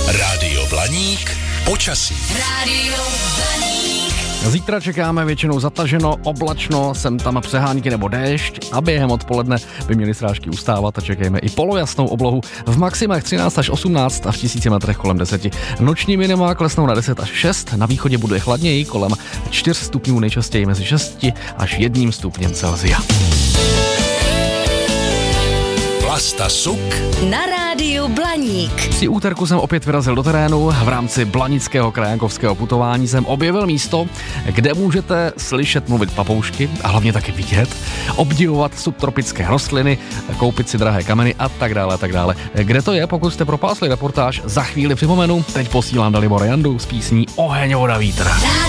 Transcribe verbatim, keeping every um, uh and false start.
Rádio Blaník počasí. Rádio Blaník. Zítra čekáme většinou zataženo, oblačno, sem tam přehánky nebo déšť a během odpoledne by měly srážky ustávat a čekejme i polojasnou oblohu v maximech třináct až osmnáct a v tisíci metrech kolem deset. Noční minima klesnou na deset až šest, na východě bude chladněji kolem čtyři stupňů, nejčastěji mezi šesti až jedním stupněm Celsia. Vlasta Suk Na rádiu Blaník. Při úterku jsem opět vyrazil do terénu. V rámci blanického krajankovského putování jsem objevil místo, kde můžete slyšet mluvit papoušky a hlavně taky vidět, obdivovat subtropické rostliny, koupit si drahé kameny a tak dále a tak dále. Kde to je, pokud jste propásli reportáž, za chvíli připomenu. Teď posílám Dalibora Jandu s písní Oheň, voda, vítr.